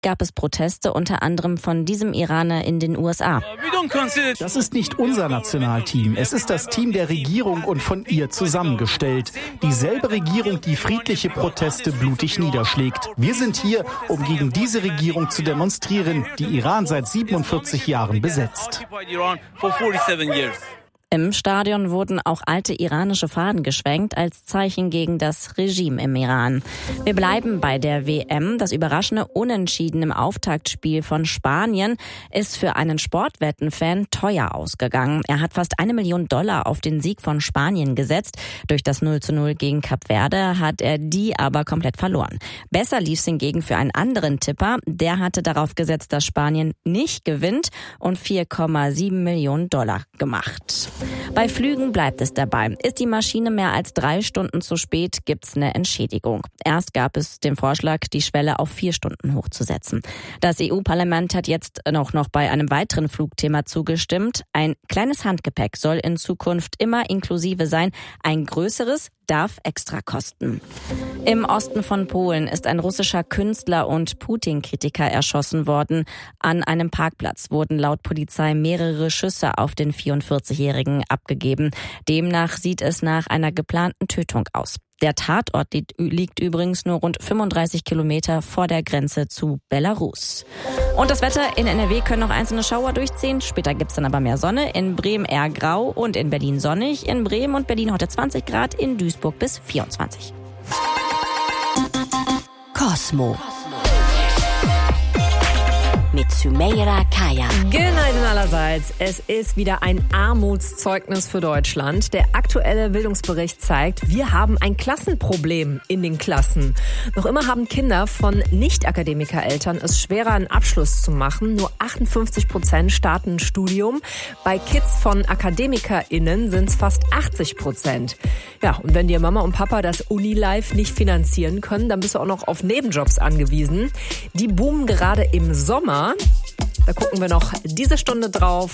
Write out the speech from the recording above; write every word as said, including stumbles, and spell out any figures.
gab es Proteste unter anderem von diesem Iraner in den U S A. Das ist nicht unser Nationalteam. Es ist das Team der Regierung und von ihr zusammengestellt. Dieselbe Regierung, die friedliche Proteste blutig niederschlägt. Wir sind hier, um gegen diese Regierung zu demonstrieren, die Iran seit siebenundvierzig Jahren besetzt. Im Stadion wurden auch alte iranische Fahnen geschwenkt als Zeichen gegen das Regime im Iran. Wir bleiben bei der W M. Das überraschende Unentschieden im Auftaktspiel von Spanien ist für einen Sportwettenfan teuer ausgegangen. Er hat fast eine Million Dollar auf den Sieg von Spanien gesetzt. Durch das null zu null gegen Kap Verde hat er die aber komplett verloren. Besser lief es hingegen für einen anderen Tipper. Der hatte darauf gesetzt, dass Spanien nicht gewinnt und vier Komma sieben Millionen Dollar gemacht. Bei Flügen bleibt es dabei. Ist die Maschine mehr als drei Stunden zu spät, gibt's eine Entschädigung. Erst gab es den Vorschlag, die Schwelle auf vier Stunden hochzusetzen. Das E U-Parlament hat jetzt noch, noch bei einem weiteren Flugthema zugestimmt. Ein kleines Handgepäck soll in Zukunft immer inklusive sein. Ein größeres darf extra kosten. Im Osten von Polen ist ein russischer Künstler und Putin-Kritiker erschossen worden. An einem Parkplatz wurden laut Polizei mehrere Schüsse auf den vierundvierzigjährigen abgegeben. Demnach sieht es nach einer geplanten Tötung aus. Der Tatort liegt übrigens nur rund fünfunddreißig Kilometer vor der Grenze zu Belarus. Und das Wetter: in N R W können noch einzelne Schauer durchziehen. Später gibt's dann aber mehr Sonne. In Bremen eher grau und in Berlin sonnig. In Bremen und Berlin heute zwanzig Grad, in Duisburg bis vierundzwanzig. Cosmo. Mit Sümeyra Kaya. Goneiden allerseits. Es ist wieder ein Armutszeugnis für Deutschland. Der aktuelle Bildungsbericht zeigt, wir haben ein Klassenproblem in den Klassen. Noch immer haben Kinder von Nicht-Akademiker-Eltern es schwerer, einen Abschluss zu machen. Nur achtundfünfzig Prozent starten ein Studium. Bei Kids von AkademikerInnen sind es fast achtzig Prozent. Ja, und wenn dir Mama und Papa das Uni-Life nicht finanzieren können, dann bist du auch noch auf Nebenjobs angewiesen. Die boomen gerade im Sommer. Da gucken wir noch diese Stunde drauf.